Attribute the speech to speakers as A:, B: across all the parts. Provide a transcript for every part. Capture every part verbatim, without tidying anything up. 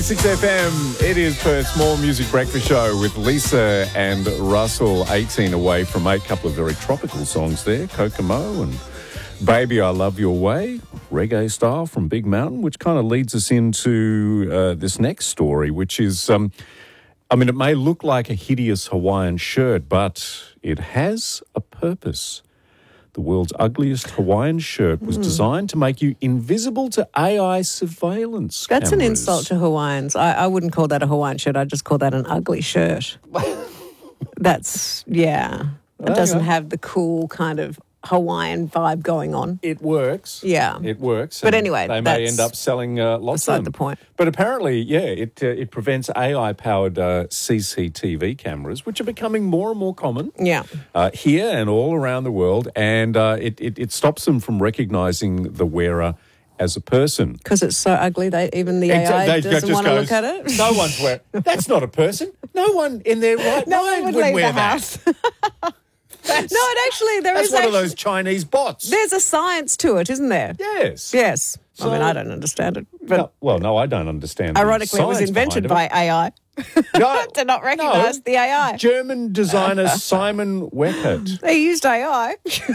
A: six F M, it is Perth's More Music Breakfast Show with Lisa and Russell, eighteen away from eight. Couple of very tropical songs there, Kokomo and Baby I Love Your Way, reggae style from Big Mountain, which kind of leads us into uh, this next story, which is, um, I mean, it may look like a hideous Hawaiian shirt, but it has a purpose. The world's ugliest Hawaiian shirt was designed to make you invisible to A I surveillance
B: That's
A: cameras.
B: an insult to Hawaiians. I, I wouldn't call that a Hawaiian shirt. I'd just call that an ugly shirt. That's, yeah. It
A: Okay.
B: doesn't have the cool kind of Hawaiian vibe going on.
A: It works.
B: Yeah.
A: It works.
B: But
A: and
B: anyway,
A: they may
B: that's
A: end up selling uh, lots
B: beside
A: of them.
B: the point.
A: But apparently, yeah, it uh, it prevents A I-powered uh, C C T V cameras, which are becoming more and more common
B: Yeah.
A: uh, here and all around the world, and uh, it, it it stops them from recognising the wearer as a person.
B: Because it's so ugly, they even the A I
A: Exa- they
B: doesn't
A: just
B: want to
A: goes,
B: look at it.
A: No one's wearing. That's not a person. No one in their right
B: No
A: mind
B: one would
A: would
B: leave
A: wear
B: the
A: that.
B: house.
A: That's,
B: No, it actually, there
A: that's
B: is
A: one
B: actually,
A: of those Chinese bots.
B: there's a science to it, isn't there?
A: Yes.
B: Yes. I mean,
A: So-
B: I don't understand it. But
A: No, well, no, I don't understand. the
B: ironically, it was
A: science
B: invented
A: behind
B: by A I
A: it. No,
B: to not recognise
A: no.
B: the A I.
A: German designer Simon Weckert.
B: They used A I.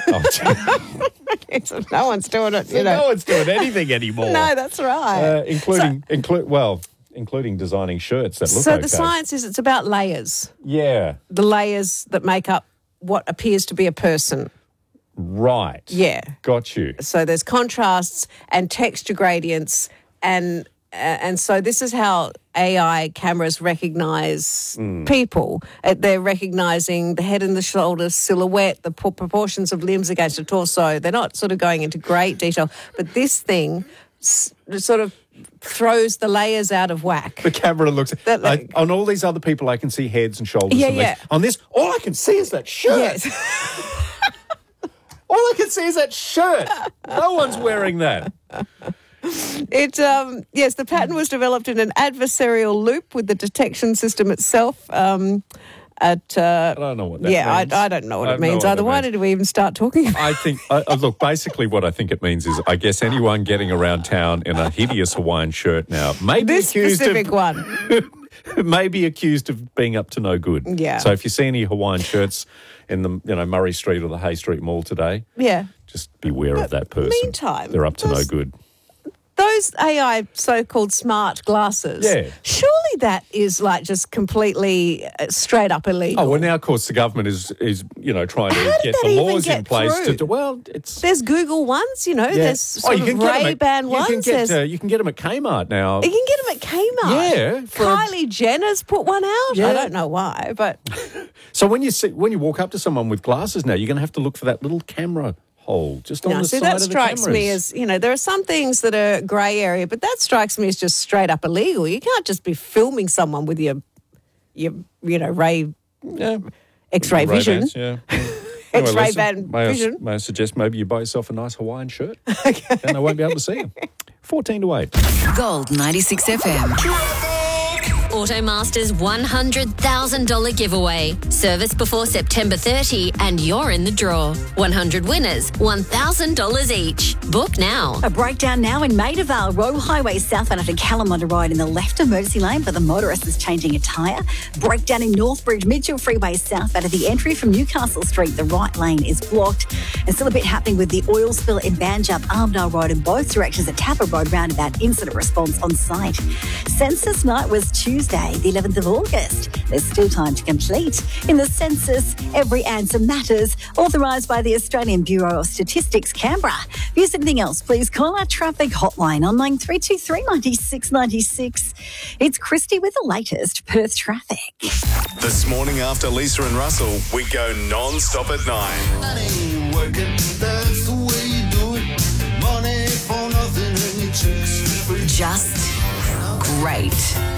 A: Oh,
B: No one's doing it, you
A: no
B: know.
A: one's doing anything anymore.
B: No, that's right.
A: uh, including, include well, including designing shirts that look
B: So
A: okay.
B: the science is it's about layers,
A: Yeah,
B: the layers that make up what appears to be a person.
A: right.
B: Yeah.
A: Got you.
B: So there's contrasts and texture gradients, and uh, and so this is how A I cameras recognise people. Uh, They're recognising the head and the shoulders silhouette, the pro- proportions of limbs against the torso. They're not sort of going into great detail, but this thing s- sort of throws the layers out of whack.
A: The camera looks
B: That,
A: I-
B: like-
A: on all these other people. I can see heads and shoulders.
B: Yeah,
A: and legs.
B: yeah.
A: On this, all I can see is that shirt.
B: Yes.
A: All I can see is that shirt. No one's wearing that.
B: It um, yes, the pattern was developed in an adversarial loop with the detection system itself. Um, at uh,
A: I don't know what that
B: yeah,
A: means.
B: I, I don't know what
A: I
B: it
A: have no
B: means
A: idea
B: either.
A: what it
B: Why
A: means.
B: did we even start talking about?
A: I think, uh, uh, look, basically what I think it means is I guess anyone getting around town in a hideous Hawaiian shirt now may be
B: This
A: accused
B: specific
A: of,
B: one?
A: may be accused of being up to no good.
B: Yeah.
A: So if you see any Hawaiian shirts in the, you know, Murray Street or the Hay Street Mall today,
B: Yeah,
A: just beware of that person.
B: meantime,
A: They're up to no
B: those-
A: good.
B: those A I so-called smart glasses.
A: Yeah.
B: Surely that is like just completely uh, straight up illegal.
A: Oh, well, now, of course, the government is, is you know, trying to
B: How did
A: get
B: that
A: the
B: even
A: laws in
B: get
A: place
B: through?
A: to do, well, it's...
B: There's Google ones, you know.
A: yeah.
B: There's sort of
A: get 'em at-
B: Ray-Ban ones.
A: You can, get,
B: There's-
A: uh, you can get them at Kmart now.
B: You can get them at Kmart.
A: Yeah, for a-
B: Kylie Jenner's put one out.
A: Yeah.
B: I don't know why, but
A: So when you see, when you walk up to someone with glasses now, you're going to have to look for that little camera hole just on
B: no,
A: the
B: see,
A: side
B: that
A: of the
B: strikes
A: cameras.
B: me as, you know, there are some things that are grey area, but that strikes me as just straight up illegal. You can't just be filming someone with your, your you know, Ray,
A: yeah.
B: X-ray vision.
A: Ray-Bans, yeah.
B: X-ray
A: Anyway, listen,
B: van
A: may I,
B: vision.
A: may I suggest maybe you buy yourself a nice Hawaiian shirt? Okay. And they won't be able to see them. fourteen to eight.
C: Gold ninety-six F M.
D: Automaster's one hundred thousand dollars giveaway. Service before September thirtieth and you're in the draw. one hundred winners, one thousand dollars each. Book now.
E: A breakdown now in Maida Vale, Royal Highway southbound after Kalamunda Road in the left emergency lane, but the motorist is changing a tyre. Breakdown in Northbridge, Mitchell Freeway southbound at the entry from Newcastle Street. The right lane is blocked. And still a bit happening with the oil spill in Banjup, Armdale Road in both directions at Tapper Road roundabout. Incident response on site. Census night was Tuesday, the eleventh of August. There's still time to complete. In the census, every answer matters. Authorised by the Australian Bureau of Statistics, Canberra. If there's anything else, please call our traffic hotline on nine three two three, nine six nine six. It's Christy with the latest Perth traffic.
F: This morning after Lisa and Russell, we go non-stop at nine.
G: That ain't working, that's the way you do it. Money for nothing and your chicks free.
C: Just great.